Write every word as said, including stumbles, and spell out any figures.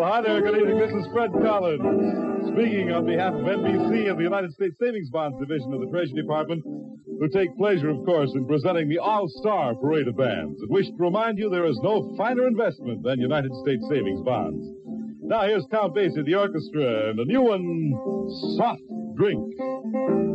Well, hi there. Good evening. This is Fred Collins, speaking on behalf of N B C and the United States Savings Bonds Division of the Treasury Department, who take pleasure, of course, in presenting the All-Star Parade of Bands, and wish to remind you there is no finer investment than United States Savings Bonds. Now, here's Count Basie, the orchestra, and a new one, Soft Drink.